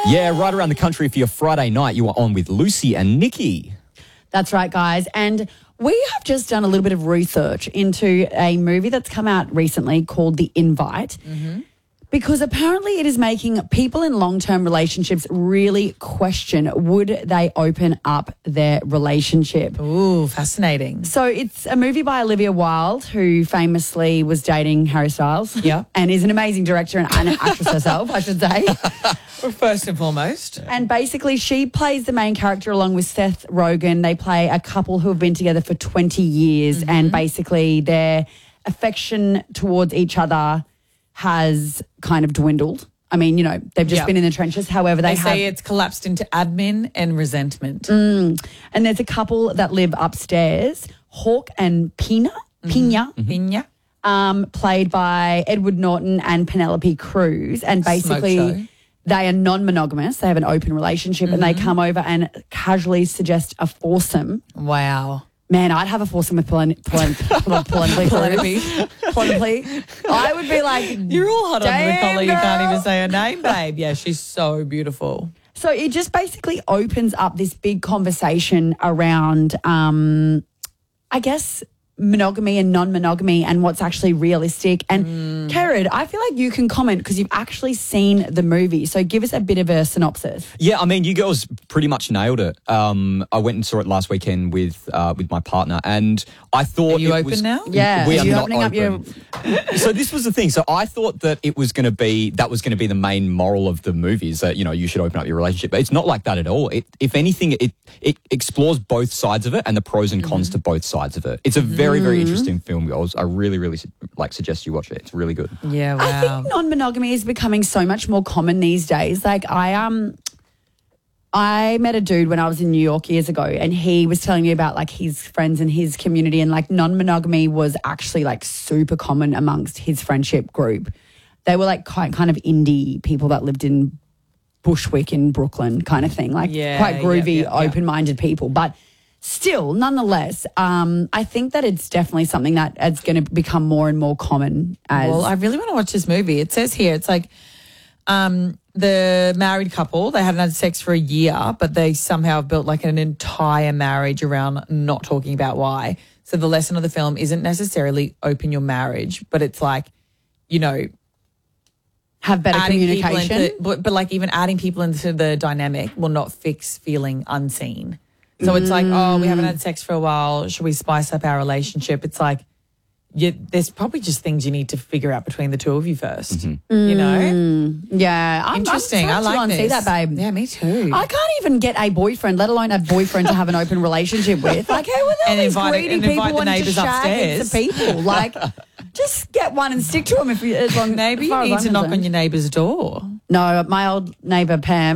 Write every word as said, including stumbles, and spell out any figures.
Yeah, right around the country for your Friday night. You are on with Lucy and Nikki. That's right, guys. And we have just done a little bit of research into a movie that's come out recently called The Invite. Mm-hmm. Because apparently it is making people in long-term relationships really question, would they open up their relationship? Ooh, fascinating. So it's a movie by Olivia Wilde, who famously was dating Harry Styles. Yeah. And is an amazing director and an actress herself, I should say. Well, first and foremost. And basically she plays the main character along with Seth Rogen. They play a couple who have been together for twenty years mm-hmm. and basically their affection towards each other has kind of dwindled. I mean, you know, they've just yep. been in the trenches. However, they, they have... say it's collapsed into admin and resentment. Mm. And there's a couple that live upstairs, Hawk and Pina, mm-hmm. Pina, mm-hmm. Pina, um, played by Edward Norton and Penelope Cruz. And basically, they are non-monogamous. They have an open relationship mm-hmm. and they come over and casually suggest a foursome. Wow. Man, I'd have a foursome with Penelope. Penelope. Penelope. I would be like, you're all hot on the collar. You can't girl. even say her name, babe. Yeah, she's so beautiful. So it just basically opens up this big conversation around, um, I guess, monogamy and non-monogamy and what's actually realistic. And mm. Karen, I feel like you can comment because you've actually seen the movie. So give us a bit of a synopsis. Yeah, I mean, you girls pretty much nailed it. Um, I went and saw it last weekend with uh, with my partner, and I thought are you it open was, now? Yeah, we are are you not opening open. Up your... So this was the thing. So I thought that it was going to be that was going to be the main moral of the movie is that you know you should open up your relationship, but it's not like that at all. It, if anything, it it explores both sides of it and the pros and cons mm. to both sides of it. It's a very very Mm. interesting film, girls. I really really like suggest you watch it. It's really good. Yeah, wow. I think non-monogamy is becoming so much more common these days. Like I um, I met a dude when I was in New York years ago, and he was telling me about like his friends and his community, and like non-monogamy was actually like super common amongst his friendship group. They were like quite kind of indie people that lived in Bushwick in Brooklyn, kind of thing, like yeah, quite groovy, yeah, yeah, yeah. open-minded people, but. Still, nonetheless, um, I think that it's definitely something that is going to become more and more common. As well, I really want to watch this movie. It says here, it's like um, the married couple, they hadn't had sex for a year, but they somehow have built like an entire marriage around not talking about why. So the lesson of the film isn't necessarily open your marriage, but it's like, you know, have better adding communication. people into, but, but like even adding people into the dynamic will not fix feeling unseen. So it's like, oh, we haven't had sex for a while. Should we spice up our relationship? It's like, you, there's probably just things you need to figure out between the two of you first. Mm-hmm. You know? Mm, yeah. I'm, Interesting. I'm I like to this. see that, babe. Yeah, me too. I can't even get a boyfriend, let alone a boyfriend to have an open relationship with. Like, hey, with all And these invite- greedy and people invite the wanting to neighbours shag upstairs. into people. Like, just get one and stick to them if you, as long Maybe as you far as need I'm to knock on concerned. your neighbour's door. No, my old neighbour Pam,